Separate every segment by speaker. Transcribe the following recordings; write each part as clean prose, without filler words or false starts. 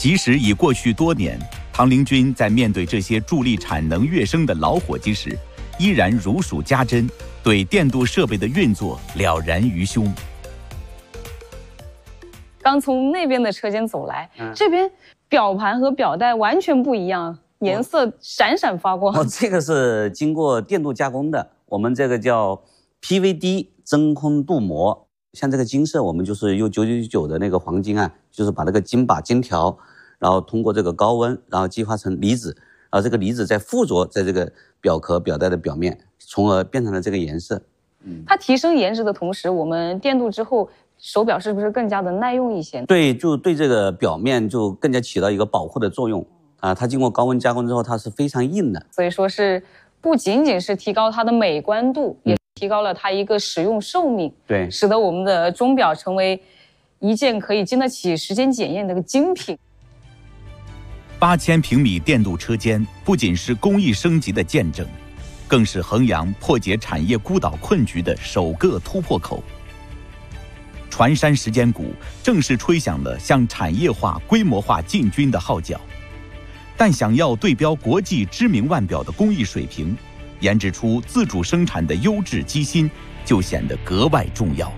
Speaker 1: 即使已过去多年，唐凌军在面对这些助力产能跃升的老伙计时，依然如数家珍，对电镀设备的运作了然于胸。
Speaker 2: 刚从那边的车间走来，这边表盘和表带完全不一样，颜色闪闪发光。
Speaker 3: 这个是经过电镀加工的，我们这个叫 PVD 真空镀膜。像这个金色，我们就是用999的那个黄金啊，就是把那个金把金条，然后通过这个高温，然后激发成离子，然后这个离子再附着在这个表壳表带的表面，从而变成了这个颜色。
Speaker 2: 它提升颜值的同时，我们电镀之后，手表是不是更加的耐用一些？
Speaker 3: 对，就对这个表面就更加起到一个保护的作用啊。它经过高温加工之后，它是非常硬的。
Speaker 2: 所以说是不仅仅是提高它的美观度，也提高了它一个使用寿命。
Speaker 3: 对，
Speaker 2: 使得我们的钟表成为一件可以经得起时间检验的个精品。
Speaker 1: 8000平米电镀车间不仅是工艺升级的见证，更是衡阳破解产业孤岛困局的首个突破口。船山时间谷正式吹响了向产业化、规模化进军的号角，但想要对标国际知名腕表的工艺水平，研制出自主生产的优质机芯就显得格外重要。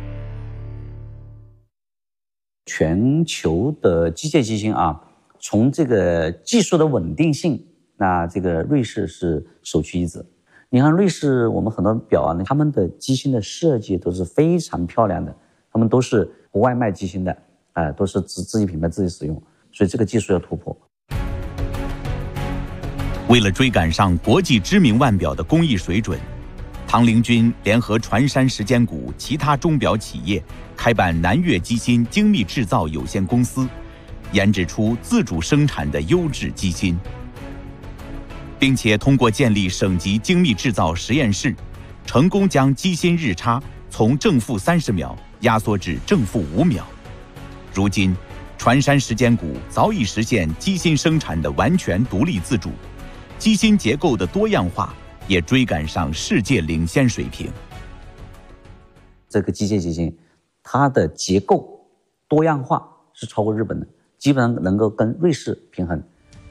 Speaker 3: 全球的机械机芯啊，从这个技术的稳定性，那这个瑞士是首屈一指。你看瑞士，我们很多表啊，他们的机芯的设计都是非常漂亮的，他们都是不外卖机芯的，都是自己品牌自己使用，所以这个技术要突破。
Speaker 1: 为了追赶上国际知名腕表的工艺水准，唐凌军联合船山时间谷其他钟表企业，开办南粤机芯精密制造有限公司，研制出自主生产的优质机芯，并且通过建立省级精密制造实验室，成功将机芯日差从正负30秒压缩至正负5秒。如今，船山时间谷早已实现机芯生产的完全独立自主，机芯结构的多样化也追赶上世界领先水平。
Speaker 3: 这个机械机芯，它的结构多样化是超过日本的，基本上能够跟瑞士平衡。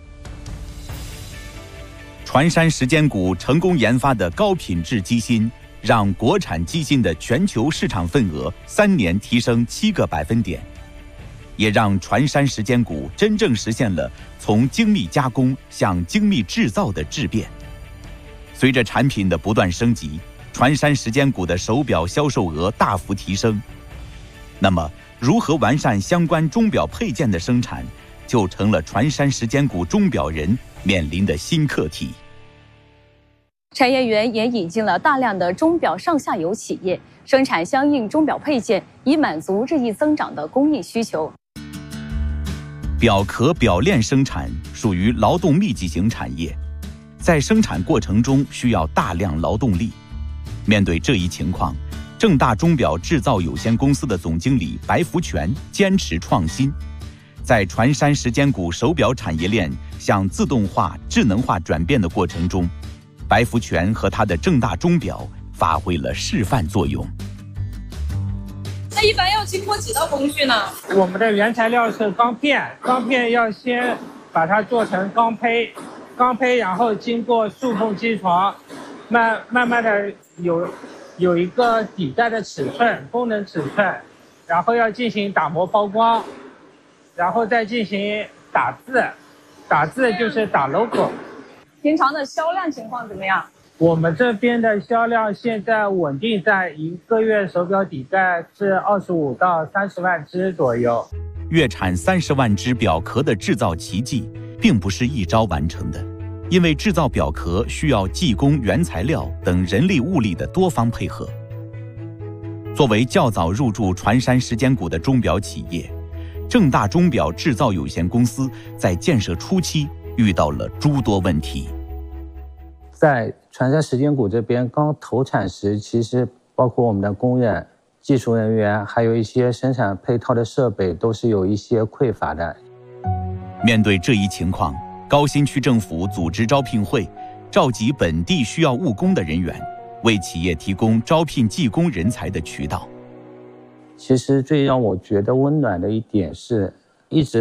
Speaker 1: 船山时间谷成功研发的高品质机芯，让国产机芯的全球市场份额3年提升7个百分点，也让船山时间谷真正实现了从精密加工向精密制造的质变。随着产品的不断升级，船山时间谷的手表销售额大幅提升。那么，如何完善相关钟表配件的生产，就成了船山时间谷钟表人面临的新课题。
Speaker 2: 产业园也引进了大量的钟表上下游企业，生产相应钟表配件，以满足日益增长的工艺需求。
Speaker 1: 表壳、表链生产属于劳动密集型产业，在生产过程中需要大量劳动力。面对这一情况，正大钟表制造有限公司的总经理白福全坚持创新，在船山时间谷手表产业链向自动化、智能化转变的过程中，白福全和他的正大钟表发挥了示范作用。
Speaker 2: 那一般要经过几道工序呢？
Speaker 4: 我们的原材料是钢片，钢片要先把它做成钢胚，钢胚然后经过塑封机床，慢慢的有一个底带的尺寸，功能尺寸，然后要进行打磨抛光，然后再进行打字，打字就是打 logo。
Speaker 2: 平常的销量情况怎么样？
Speaker 4: 我们这边的销量现在稳定在1个月手表底带是25到30万只左右。
Speaker 1: 月产30万只表壳的制造奇迹，并不是一朝完成的，因为制造表壳需要技工、原材料等人力物力的多方配合。作为较早入驻船山时间谷的钟表企业，正大钟表制造有限公司在建设初期遇到了诸多问题。
Speaker 5: 在船山时间谷这边刚投产时，其实包括我们的工人、技术人员，还有一些生产配套的设备都是有一些匮乏的。
Speaker 1: 面对这一情况，高新区政府组织招聘会，召集本地需要务工的人员，为企业提供招聘技工人才的渠道。
Speaker 5: 其实最让我觉得温暖的一点是，一直